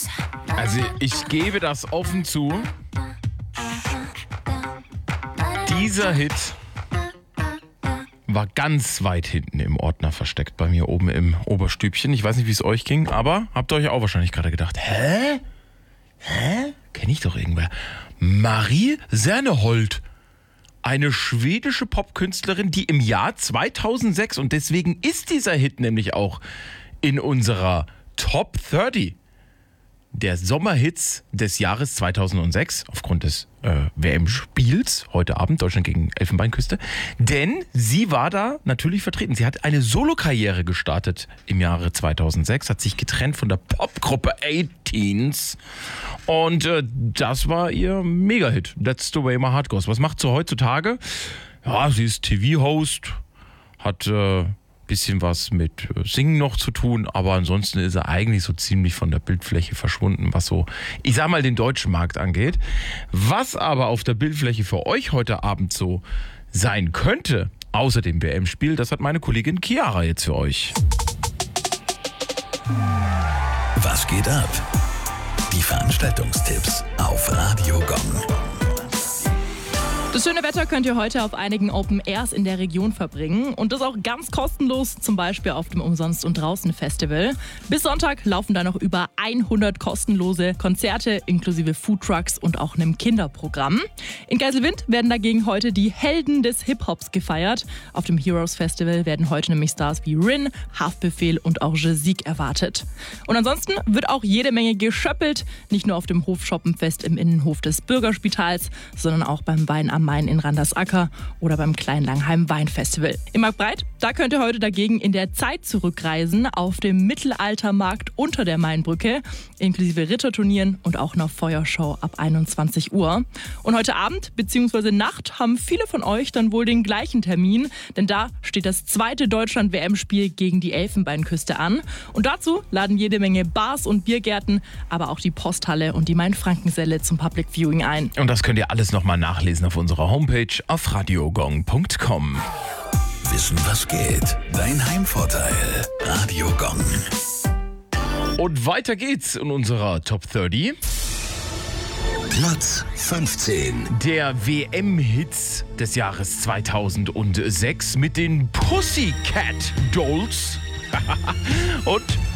Also ich gebe das offen zu. Dieser Hit war ganz weit hinten im Ordner versteckt bei mir oben im Oberstübchen. Ich weiß nicht, wie es euch ging, aber habt ihr euch auch wahrscheinlich gerade gedacht, hä? Kenn ich doch irgendwer. Marie Serneholt. Eine schwedische Popkünstlerin, die im Jahr 2006, und deswegen ist dieser Hit nämlich auch in unserer Top 30 der Sommerhits des Jahres 2006, aufgrund des WM-Spiels, heute Abend, Deutschland gegen Elfenbeinküste. Denn sie war da natürlich vertreten. Sie hat eine Solokarriere gestartet im Jahre 2006, hat sich getrennt von der Popgruppe 18s. Und das war ihr Mega-Hit. That's the way my heart goes. Was macht sie heutzutage? Ja, sie ist TV-Host, hat bisschen was mit Singen noch zu tun, aber ansonsten ist er eigentlich so ziemlich von der Bildfläche verschwunden, was so, ich sag mal, den deutschen Markt angeht. Was aber auf der Bildfläche für euch heute Abend so sein könnte, außer dem WM-Spiel, das hat meine Kollegin Chiara jetzt für euch. Was geht ab? Die Veranstaltungstipps auf Radio Gong. Das schöne Wetter könnt ihr heute auf einigen Open Airs in der Region verbringen und das auch ganz kostenlos, zum Beispiel auf dem Umsonst- und Draußen-Festival. Bis Sonntag laufen da noch über 100 kostenlose Konzerte inklusive Foodtrucks und auch einem Kinderprogramm. In Geiselwind werden dagegen heute die Helden des Hip-Hops gefeiert. Auf dem Heroes Festival werden heute nämlich Stars wie Rin, Haftbefehl und auch Jesik erwartet. Und ansonsten wird auch jede Menge geschöppelt, nicht nur auf dem Hofschoppenfest im Innenhof des Bürgerspitals, sondern auch beim Wein am Main in Randersacker oder beim Kleinlangheim Weinfestival. In Marktbreit, da könnt ihr heute dagegen in der Zeit zurückreisen auf dem Mittelaltermarkt unter der Mainbrücke, inklusive Ritterturnieren und auch einer Feuershow ab 21 Uhr. Und heute Abend bzw. Nacht haben viele von euch dann wohl den gleichen Termin, denn da steht das zweite Deutschland-WM-Spiel gegen die Elfenbeinküste an. Und dazu laden jede Menge Bars und Biergärten, aber auch die Posthalle und die Main-Franken-Säle zum Public Viewing ein. Und das könnt ihr alles nochmal nachlesen auf unserer Homepage auf radiogong.com. Wissen, was geht? Dein Heimvorteil. Radio Gong. Und weiter geht's in unserer Top 30. Platz 15. Der WM-Hits des Jahres 2006 mit den Pussycat Dolls. Und